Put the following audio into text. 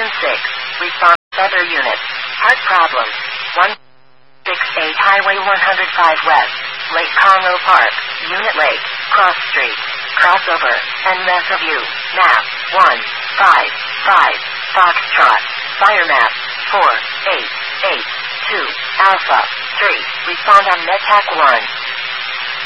Response other units. Heart problems. 168 Highway 105 West. Lake Congo Park. Unit Lake. Cross Street. Crossover. And mess of you. Map. 155. Foxtrot. Fire map. 4882. Alpha. 3. Respond on NetTac 1.